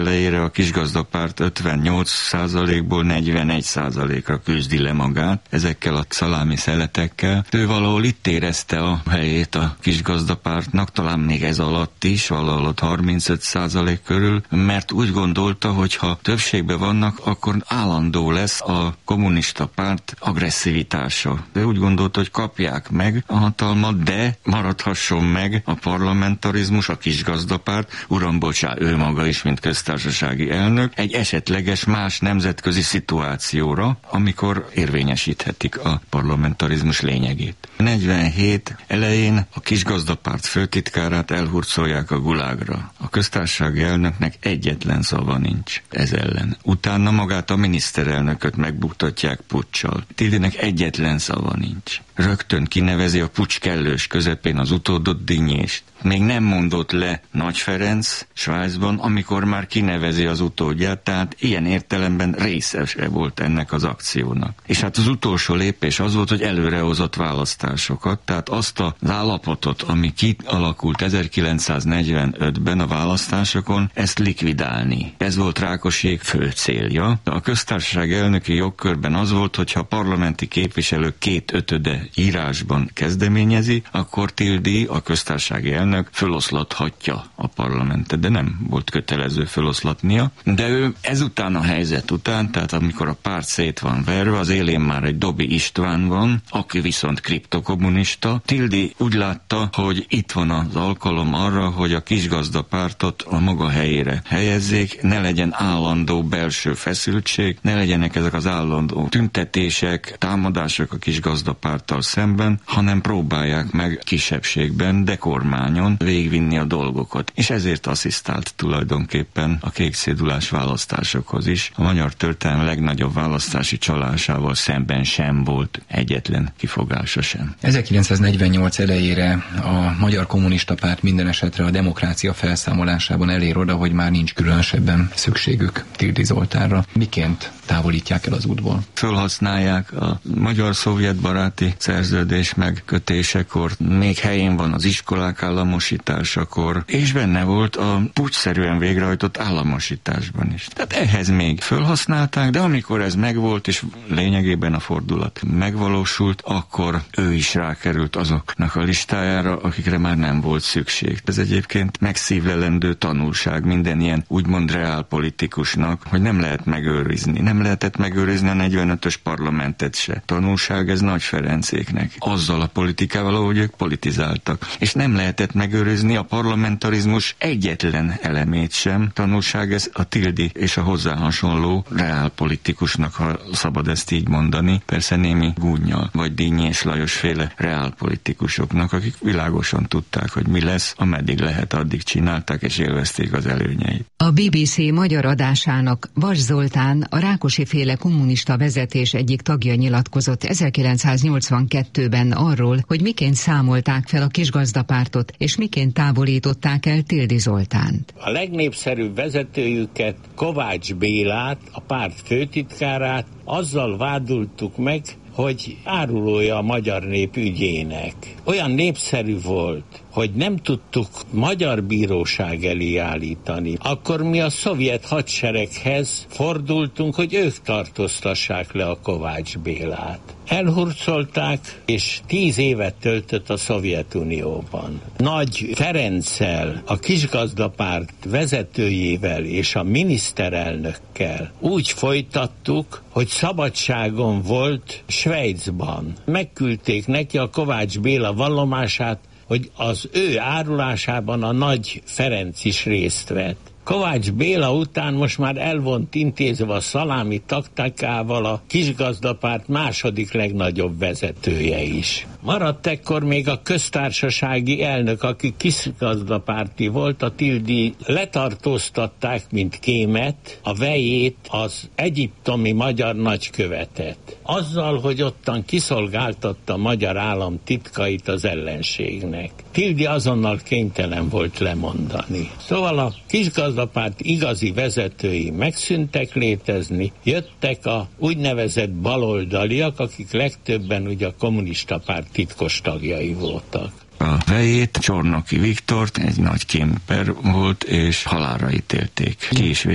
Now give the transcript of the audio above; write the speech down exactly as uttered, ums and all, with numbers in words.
elejére a kisgazdapárt ötvennyolc százalékból negyvenegy százalékra küzdi le magát ezekkel a szalámi szeletekkel. Ő valahol itt érezte a helyét a kisgazdapártnak, talán még ez alatt is, valahol ott harmincöt százalék körül, mert úgy gondolta, hogy ha többségben vannak, akkor állandó lesz a kommunista párt agresszivitása. De úgy gondolta, hogy kapják meg a hatalmat, de maradhasson meg a parlamentarizmus, a kisgazdapárt, uram, bocsá, ő maga is, mint köztársasági elnök, egy esetleges más nemzetközi szituációra, amikor érvényesíthetik a parlamentarizmus lényegét. negyvenhét elején a kisgazdapárt főtitkárát elhurcolják a gulágra. A köztársasági elnöknek egyetlen szava nincs ez ellen. Utána magát a miniszterelnököt megbuktatják puccsal. Tildinek egyetlen szava nincs. Rögtön kinevezi a puccs kellős közepén az utódot, Dinnyést. Még nem mondott le Nagy Ferenc Svájcban, amikor már kinevezi az utódját, tehát ilyen értelemben részese volt ennek az akciónak. És hát az utolsó lépés az volt, hogy előrehozott választásokat, tehát azt az állapotot, ami kialakult ezerkilencszáznegyvenötben a választásokon, ezt likvidálni. Ez volt Rákosék fő célja. A köztársaság elnöki jogkörben az volt, hogyha a parlamenti képviselők két ötöde írásban kezdeményezi, akkor Tildy, a köztársasági elnök, föloszlathatja a parlamentet, de nem volt kötelező föloszlatnia. De ő ezután a helyzet után, tehát amikor a párt szét van verve, az élén már egy Dobi István van, aki viszont kriptokommunista. Tildy úgy látta, hogy itt van az alkalom arra, hogy a kisgazdapártot a maga helyére helyezzék, ne legyen állandó belső feszültség, ne legyenek ezek az állandó tüntetések, támadások a kisgazdapárttal szemben, hanem próbálják meg kisebbségben, de kormányon végvinni a dolgokat. És ezért asszisztált tulajdonképpen a kékszédulás választásokhoz is. A magyar történelem legnagyobb választási csalásával szemben sem volt egyetlen kifogása sem. ezerkilencszáznegyvennyolc elejére a Magyar Kommunista Párt minden esetre a demokrácia felszámolásában elér oda, hogy már nincs különösebben szükségük Tildy Zoltánra. Miként távolítják el az útból? Fölhasználják a magyar-szovjet baráti szerződés megkötésekor, még helyén van az iskolák államosításakor, és benne volt a puccsszerűen végrehajtott államosításban is. Tehát ehhez még fölhasználták, de amikor ez megvolt, és lényegében a fordulat megvalósult, akkor ő is rákerült azoknak a listájára, akikre már nem volt szükség. Ez egyébként megszívlelendő tanulság minden ilyen úgymond reálpolitikusnak, hogy nem lehet megőrizni. Nem lehetett megőrizni a negyvenötös parlamentet se. Tanulság ez Nagy Ferencéknek. Azzal a politikával, ahogy ők politizáltak. És nem lehetett megőrizni a parlamentarizmus egyetlen elemét sem. Tanulság ez a Tildy és a hozzá hasonló reálpolitikusnak, ha szabad ezt így mondani, persze némi gúnnyal, vagy Dinnyi és Lajos féle reálpolitikusoknak, akik világosan tudták, hogy mi lesz, ameddig lehet, addig csinálták és élvezték az előnyeit. A bé bé cé magyar adásának Vas Zoltán, a Rákosi-féle kommunista vezetés egyik tagja nyilatkozott ezerkilencszáznyolcvankettőben arról, hogy miként számolták fel a kisgazdapártot, és miként távolították el Tildy Zoltánt. A legnépszerűbb vezetőjüket, Kovács Bélát, a párt főtitkárát azzal vádoltuk meg, hogy árulója a magyar nép ügyének. Olyan népszerű volt, hogy nem tudtuk magyar bíróság elé állítani. Akkor mi a szovjet hadsereghez fordultunk, hogy ők tartóztassák le a Kovács Bélát. Elhurcolták, és tíz évet töltött a Szovjetunióban. Nagy Ferenccel, a kisgazdapárt vezetőjével és a miniszterelnökkel úgy folytattuk, hogy szabadságon volt Svájcban. Megküldték neki a Kovács Béla vallomását, hogy az ő árulásában a Nagy Ferenc is részt vett. Kovács Béla után most már el volt intézve a szalámi taktikával a kisgazdapárt második legnagyobb vezetője is. Maradt ekkor még a köztársasági elnök, aki kisgazdapárti volt, a Tildy letartóztatták, mint kémet, a vejét, az egyiptomi magyar nagykövetet. Azzal, hogy ottan kiszolgáltatta a magyar állam titkait az ellenségnek. Tildy azonnal kénytelen volt lemondani. Szóval a kisgazdapárt igazi vezetői megszűntek létezni, jöttek a úgynevezett baloldaliak, akik legtöbben ugye a kommunista párt titkos tagjai voltak. A vejét, Csornoky Viktort, egy nagy kémper volt, és halálra ítélték. Ki is